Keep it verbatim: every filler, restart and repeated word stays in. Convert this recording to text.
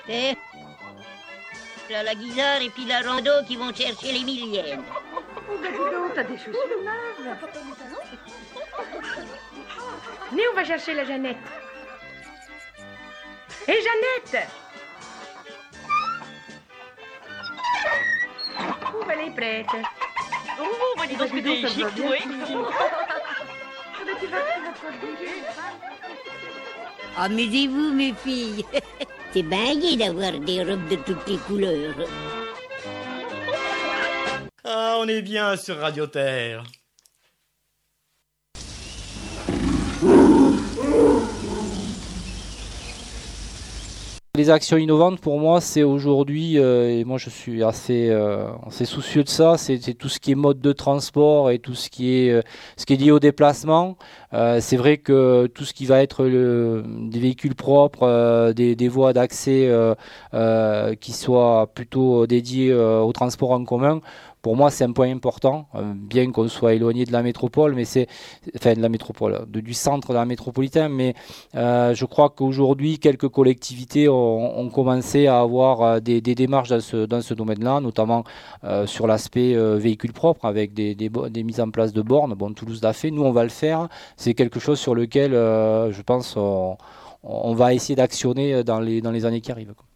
Et là, la guisarde et puis la rando qui vont chercher les millièmes. Oh, ben dis donc, t'as des chaussures neuves. Venez, on va chercher la Jeannette. Hé, Jeannette! Oh, ben elle est prête. Oh, bah dis donc, que t'es chic, toi. Amusez-vous, mes filles. C'est bien gai d'avoir des robes de toutes les couleurs. Ah, on est bien sur Radio Terre. Les actions innovantes, pour moi, c'est aujourd'hui, euh, et moi je suis assez, euh, assez soucieux de ça, c'est, c'est tout ce qui est mode de transport et tout ce qui est, euh, ce qui est lié au déplacement. Euh, c'est vrai que tout ce qui va être le, des véhicules propres, euh, des, des voies d'accès euh, euh, qui soient plutôt dédiées euh, au transport en commun, pour moi, c'est un point important, euh, bien qu'on soit éloigné de la métropole, mais c'est, enfin de la métropole, de, du centre de la métropolitaine, mais euh, je crois qu'aujourd'hui, quelques collectivités ont, ont commencé à avoir euh, des, des démarches dans ce, dans ce domaine-là, notamment euh, sur l'aspect euh, véhicule propre, avec des, des, des mises en place de bornes. Bon, Toulouse l'a fait, nous on va le faire. C'est quelque chose sur lequel, euh, je pense, on, on va essayer d'actionner dans les, dans les années qui arrivent.